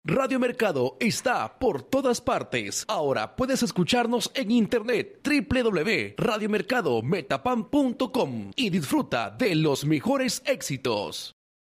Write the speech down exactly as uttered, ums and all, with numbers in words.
Radio Mercado está por todas partes. Ahora puedes escucharnos en internet doble u doble u doble u punto radio mercado metapan punto com y disfruta de los mejores éxitos.